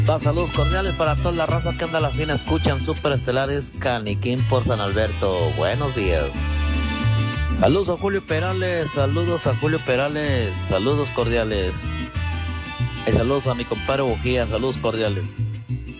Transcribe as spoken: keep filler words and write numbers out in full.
Va, saludos cordiales para toda la raza que anda a la fina, escuchan Super Estelares Caniquín por San Alberto. Buenos días. Saludos a Julio Perales, saludos a Julio Perales, saludos cordiales. Y saludos a mi compadre Bujía, saludos cordiales.